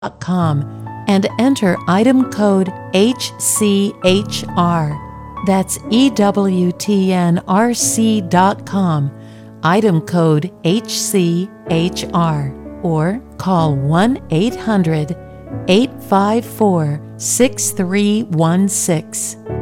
and enter item code HCHR. That's EWTNRC.com, item code HCHR, or call 1-800-854-6316.